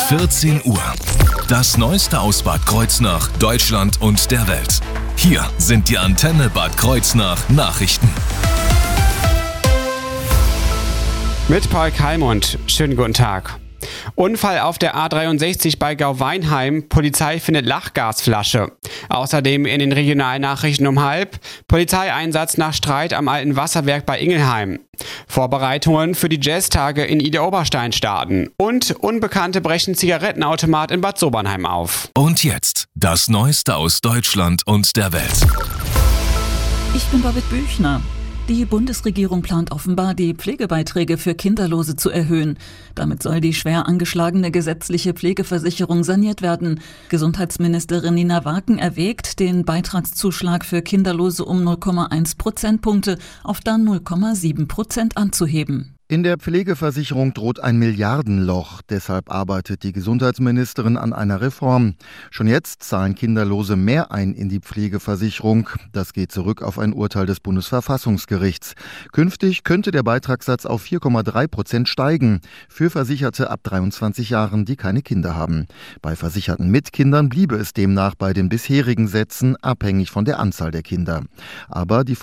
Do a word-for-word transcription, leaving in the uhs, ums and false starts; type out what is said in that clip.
vierzehn Uhr. Das Neueste aus Bad Kreuznach, Deutschland und der Welt. Hier sind die Antenne Bad Kreuznach Nachrichten. Mit Paul Kalmund. Schönen guten Tag. Unfall auf der A dreiundsechzig bei Gau-Weinheim. Polizei findet Lachgasflasche. Außerdem in den Regionalnachrichten um halb. Polizeieinsatz nach Streit am alten Wasserwerk bei Ingelheim. Vorbereitungen für die Jazztage in Idar-Oberstein starten. Und Unbekannte brechen Zigarettenautomat in Bad Sobernheim auf. Und jetzt das Neueste aus Deutschland und der Welt. Ich bin Babette Büchner. Die Bundesregierung plant offenbar, die Pflegebeiträge für Kinderlose zu erhöhen. Damit soll die schwer angeschlagene gesetzliche Pflegeversicherung saniert werden. Gesundheitsministerin Nina Waken erwägt, den Beitragszuschlag für Kinderlose um null Komma eins Prozentpunkte auf dann null Komma sieben Prozent anzuheben. In der Pflegeversicherung droht ein Milliardenloch. Deshalb arbeitet die Gesundheitsministerin an einer Reform. Schon jetzt zahlen Kinderlose mehr ein in die Pflegeversicherung. Das geht zurück auf ein Urteil des Bundesverfassungsgerichts. Künftig könnte der Beitragssatz auf vier Komma drei Prozent steigen. Für Versicherte ab dreiundzwanzig Jahren, die keine Kinder haben. Bei Versicherten mit Kindern bliebe es demnach bei den bisherigen Sätzen, abhängig von der Anzahl der Kinder. Aber die